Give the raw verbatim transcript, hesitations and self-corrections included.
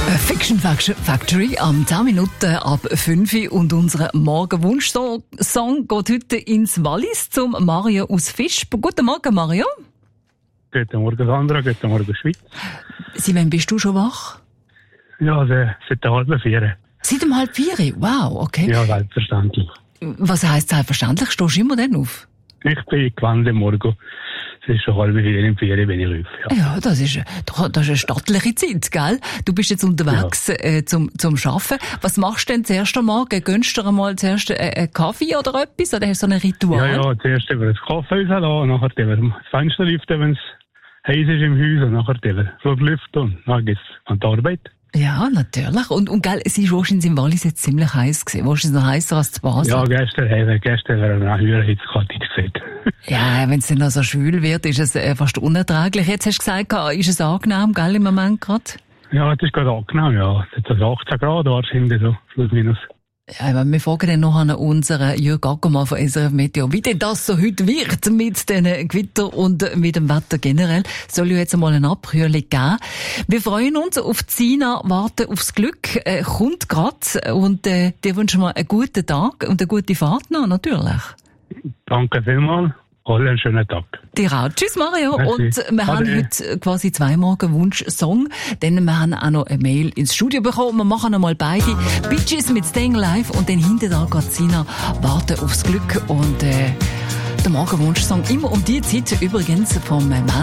Fiction Factory am zehn Minuten ab fünf Uhr und unser Morgenwunsch-Song geht heute ins Wallis zum Mario aus Fischb. Guten Morgen, Mario. Guten Morgen, Sandra. Guten Morgen, Schweiz. Seit wann bist du schon wach? Ja, seit, seit der halben vier. Seit um halb vier? Wow, okay. Ja, selbstverständlich. Was heisst selbstverständlich? Stehst du immer dann auf? Ich bin gewandt morgen. Es ist schon halb vier im vier, wenn ich rufe. Ja, ja das, ist, das ist eine stattliche Zeit, gell? Du bist jetzt unterwegs ja. äh, zum, zum Arbeiten. Was machst du denn zuerst einmal? Gönnst du dir einmal zuerst äh, einen Kaffee oder etwas? Oder hast du so ein Ritual? Ja, ja, zuerst über das Kaffee rauslassen, nachher über das Fenster lüften, wenn es heiß ist im Haus, und nachher über Flug lüften und dann geht's an die Arbeit. Ja, natürlich. Und, und gell, es ist wahrscheinlich im Wallis jetzt ziemlich heiß gewesen. Wahrscheinlich noch heißer als zu Basel. Ja, gestern, äh, gestern wäre eine höhere Hitzkarte gesehen. Ja, wenn es dann noch so schwül wird, ist es äh, fast unerträglich. Jetzt hast du gesagt, ist es angenehm, gell, im Moment gerade? Ja, es ist gerade angenehm, ja. Es ist achtzehn Grad wahrscheinlich, so, plus minus. Ja, wir fragen dann noch an unseren Jörg Ackermann von S R F Meteo, wie denn das so heute wird mit den Gewitter und mit dem Wetter generell. Soll ja jetzt einmal eine Abkühlung geben. Wir freuen uns auf Sina, warten aufs Glück, äh, kommt grad und äh, dir wünschen wir einen guten Tag und eine gute Fahrt noch, natürlich. Danke vielmals. Alle einen schönen Tag. Dir auch. Tschüss, Mario. Merci. Und wir Ade. haben heute quasi zwei Morgen Wunsch-Song. Denn wir haben auch noch eine Mail ins Studio bekommen. Wir machen einmal beide. Bitches mit Staying Live und dann hinten da geht Sina warten aufs Glück. Und äh, der Morgenwunsch-Song immer um die Zeit übrigens vom Mann.